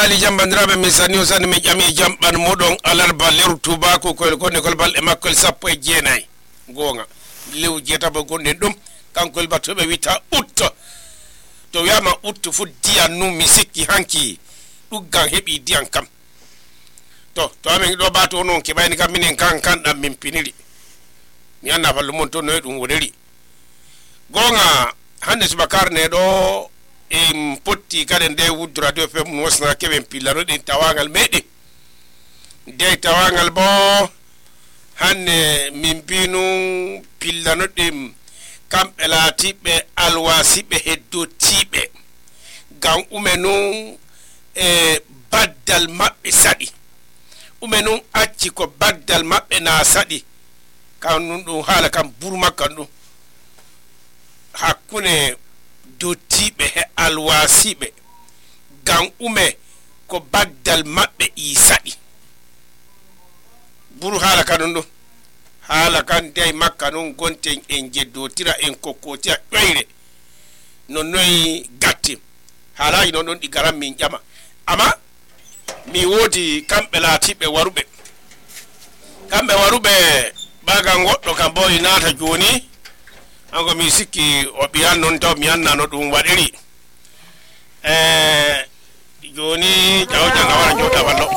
Ali jambandiraɓe min sani o sani min ƴami jamɓan moɗon alarba leru tubako koyl gonne kol balɗe makkol 19 gonga lew jeetabo gonɗen ɗum kankoyl battoɓe wita utta to wiyama utta fu diyan nu mi sikki hanki ɗuggan heeɓi diyan kam to amin ɗo bato noon keɓayni kam minen kanɗam min piniri mi anna fallu mon to noye ɗum woniri gonga hande subakar ne ɗo en potti kade nde wuddu radio fm wasna keɓen pillano ɗin tawangal meɗen nde tawangal bo hande min mbinu pillano ɗin kamɓe laatiɓe alwasiɓe heddotiɓe ngam ume nun e baddal maɓɓe saɗi ume nun acci ko baddal maɓɓe na saɗi kan nun ɗum haala kam burmakkan ɗum hakkune dottiɓe he alwasiɓe ngam ume ko baddal maɓɓe i saɗi buru haala ka ɗum ɗum haala kan dey makka non gonten en jeddotira en kokkotira ƴoyre non noyi gatti haalaji non ɗon ɗi garan min ƴama amma mi woodi kamɓe laatiɓe waruɓe ɓagan goɗɗo kam bo i naata joni hanko mi sikki o ɓiyan noon taw mi annano ɗum waɗiri joni ƴaw janga wara jota wallo